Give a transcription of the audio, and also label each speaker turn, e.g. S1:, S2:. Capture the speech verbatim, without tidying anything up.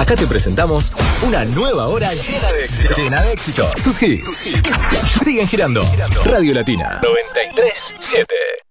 S1: Acá te presentamos una nueva hora llena de éxito. Llena de éxito. Tus hits. Tus hits. Siguen girando. Radio Latina. noventa y tres punto siete.